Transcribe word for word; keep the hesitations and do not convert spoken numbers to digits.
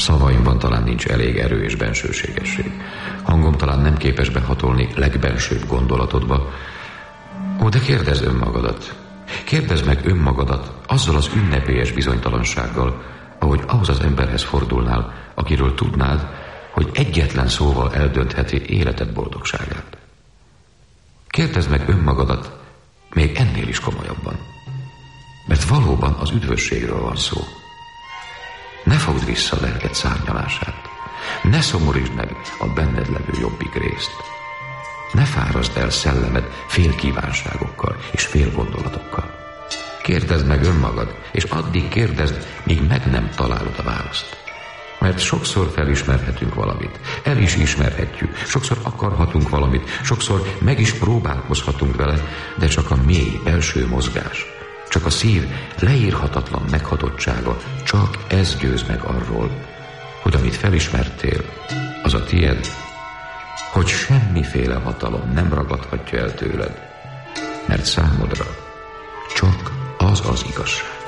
Szavaimban talán nincs elég erő és bensőségesség. Hangom talán nem képes behatolni legbensőbb gondolatodba. Ó, de kérdezd önmagadat. Kérdezd meg önmagadat azzal az ünnepélyes bizonytalansággal, ahogy ahhoz az emberhez fordulnál, akiről tudnád, hogy egyetlen szóval eldöntheti életed boldogságát. Kérdezd meg önmagadat még ennél is komolyabban. Mert valóban az üdvösségről van szó. Ne fogd vissza lelked szárnyalását. Ne szomorítsd meg a benned levő jobbik részt. Ne fáraszd el szellemed fél kívánságokkal és fél gondolatokkal. Kérdezd meg önmagad, és addig kérdezd, míg meg nem találod a választ. Mert sokszor felismerhetünk valamit, el is ismerhetjük, sokszor akarhatunk valamit, sokszor meg is próbálkozhatunk vele, de csak a mély belső mozgás, csak a szív leírhatatlan meghatottsága, csak ez győz meg arról, hogy amit felismertél, az a tied, hogy semmiféle hatalom nem ragadhatja el tőled, mert számodra csak az az igazság.